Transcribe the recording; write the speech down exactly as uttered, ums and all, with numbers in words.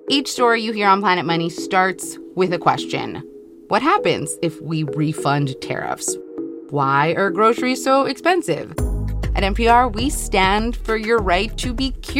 Each story you hear on Planet Money starts with a question. What happens if we refund tariffs? Why are groceries so expensive? At N P R, we stand for your right to be curious